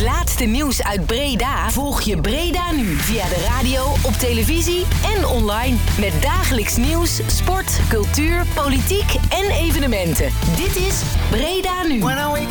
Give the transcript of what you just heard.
laatste nieuws uit Breda volg je Breda nu via de radio, op televisie en online. Met dagelijks nieuws, sport, cultuur, politiek en evenementen. Dit is Breda nu.